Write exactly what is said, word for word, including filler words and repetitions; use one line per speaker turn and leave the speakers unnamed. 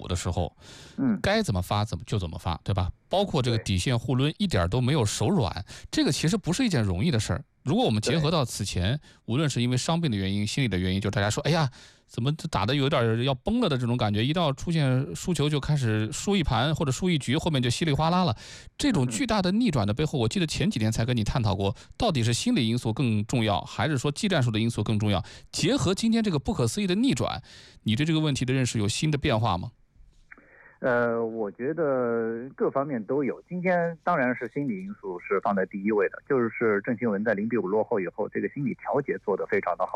的时候，
嗯，
该怎么发怎么就怎么发，对吧？包括这个底线护抡一点都没有手软，这个其实不是一件容易的事儿。如果我们结合到此前，无论是因为伤病的原因、心理的原因，就大家说，哎呀，怎么打的有点要崩了的这种感觉，一到出现输球就开始输一盘或者输一局，后面就稀里哗啦了。这种巨大的逆转的背后，我记得前几天才跟你探讨过，到底是心理因素更重要，还是说技战术的因素更重要？结合今天这个不可思议的逆转，你对这个问题的认识有新的变化吗？
呃，我觉得各方面都有。今天当然是心理因素是放在第一位的，就是郑钦文在零比五落后以后，这个心理调节做得非常的好。